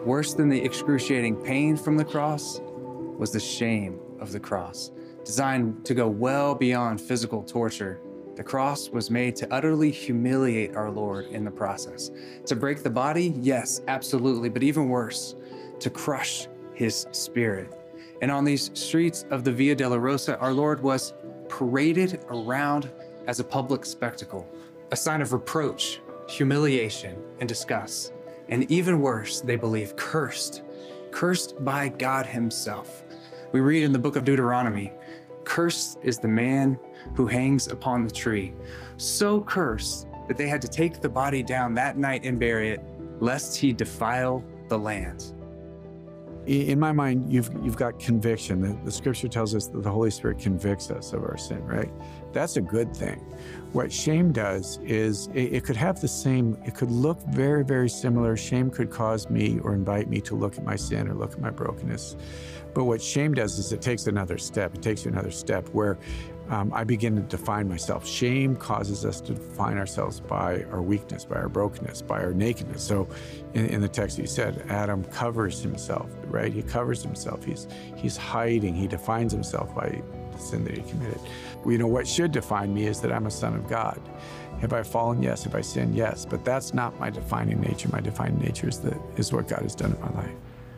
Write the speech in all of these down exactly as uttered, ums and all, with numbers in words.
Worse than the excruciating pain from the cross was the shame of the cross. Designed to go well beyond physical torture, the cross was made to utterly humiliate our Lord in the process. To break the body, yes, absolutely, but even worse, to crush his spirit. And on these streets of the Via Dolorosa, our Lord was paraded around as a public spectacle, a sign of reproach, humiliation, and disgust. And even worse, they believe, cursed, cursed by God himself. We read in the book of Deuteronomy, "Cursed is the man who hangs upon the tree." So cursed that they had to take the body down that night and bury it, lest he defile the land. In my mind, you've, you've got conviction. The, the scripture tells us that the Holy Spirit convicts us of our sin, right? That's a good thing. What shame does is it, it could have the same, it could look very, very similar. Shame could cause me or invite me to look at my sin or look at my brokenness. But what shame does is it takes another step. It takes you another step where um, I begin to define myself. Shame causes us to define ourselves by our weakness, by our brokenness, by our nakedness. So in, in the text you said, Adam covers himself, right? He covers himself. He's, he's hiding. He defines himself by the sin that he committed. Well, you know, what should define me is that I'm a son of God. Have I fallen? Yes. Have I sinned? Yes. But that's not my defining nature. My defining nature is, the, is what God has done in my life.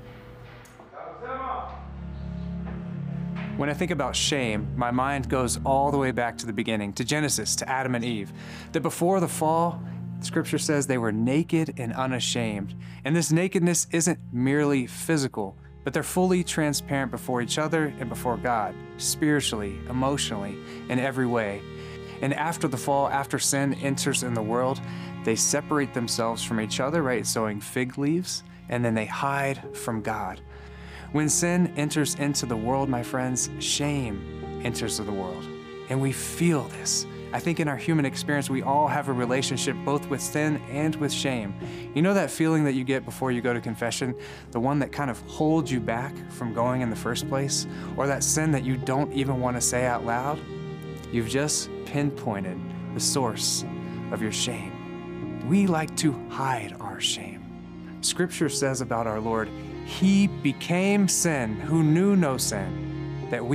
When I think about shame, my mind goes all the way back to the beginning, to Genesis, to Adam and Eve. That before the fall, Scripture says they were naked and unashamed. And this nakedness isn't merely physical, but they're fully transparent before each other and before God, spiritually, emotionally, in every way. And after the fall, after sin enters in the world, they separate themselves from each other, right, sewing fig leaves, and then they hide from God. When sin enters into the world, my friends, shame enters the world. And we feel this. I think in our human experience, we all have a relationship both with sin and with shame. You know that feeling that you get before you go to confession? The one that kind of holds you back from going in the first place? Or that sin that you don't even want to say out loud? You've just pinpointed the source of your shame. We like to hide our shame. Scripture says about our Lord, He became sin who knew no sin, that we